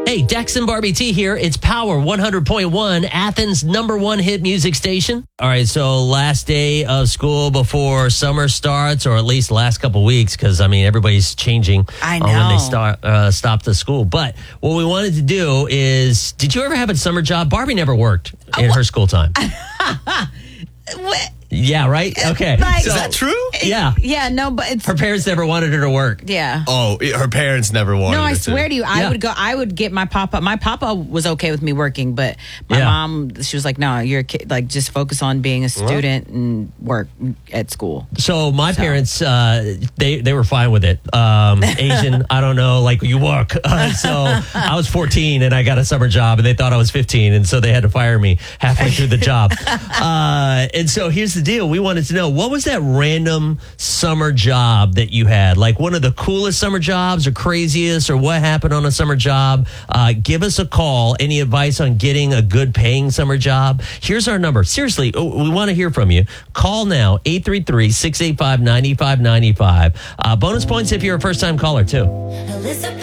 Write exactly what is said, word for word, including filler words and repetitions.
Hey, Dex and Barbie T here. It's Power one hundred point one, Athens' number one hit music station. All right, so last day of school before summer starts, or at least last couple weeks, because, I mean, everybody's changing I on when they know. start uh, stop the school. But what we wanted to do is, did you ever have a summer job? Barbie never worked in her school time. What? Yeah, right? Okay. Like- So- Is that true? Yeah. Yeah, no, but it's Her parents never wanted her to work. yeah. Oh, it- her parents never wanted No, I her swear to. to you, I Yeah. would go. I would get my papa. My papa was okay with me working, but my Yeah. mom, she was like, "No, you're a kid. Like, just focus on being a student and work at school." So my So. parents, uh, they they were fine with it. Um, Asian, I don't know, like you work. Uh, so I was fourteen and I got a summer job, and they thought I was fifteen, and so they had to fire me halfway through the job. Uh, and so here's the deal: we wanted to know, what was that random summer job that you had, like one of the coolest summer jobs or craziest, or what happened on a summer job? Uh, give us a call. Any advice on getting a good paying summer job? Here's our number. Seriously, oh, we want to hear from you. Call now, eight three three, six eight five, nine five nine five. Uh, bonus points if you're a first time caller, too.